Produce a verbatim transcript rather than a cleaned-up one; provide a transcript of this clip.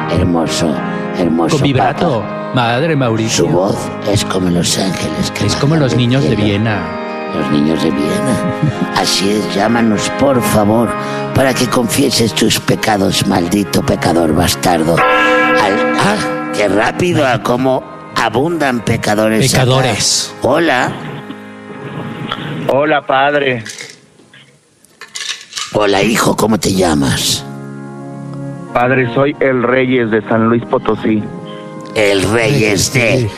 hermoso, hermoso. Con vibrato. Papa. Madre Mauricio. Su voz es como los ángeles. Que es como los niños de Viena. Los niños de Viena. Así es, llámanos por favor para que confieses tus pecados, maldito pecador bastardo. Al, ah, qué rápido, a cómo abundan pecadores. Pecadores. Acá. Hola. Hola, padre. Hola, hijo, ¿cómo te llamas? Padre, soy el Reyes de San Luis Potosí. El Reyes de